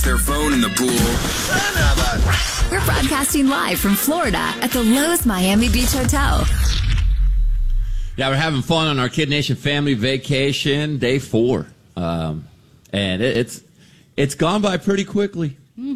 their phone in the pool. We're broadcasting live from Florida at the Lowe's Miami Beach Hotel. Yeah, we're having fun on our Kid Nation family vacation, day 4. And it's gone by pretty quickly.